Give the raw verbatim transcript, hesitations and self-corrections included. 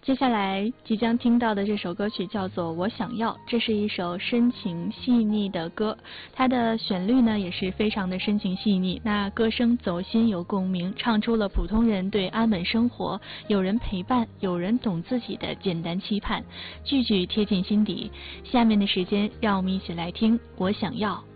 接下来即将听到的这首歌曲叫做《我想要》，这是一首深情细腻的歌，它的旋律呢也是非常的深情细腻，那歌声走心有共鸣，唱出了普通人对安稳生活、有人陪伴、有人懂自己的简单期盼，句句贴近心底。下面的时间，让我们一起来听《我想要》。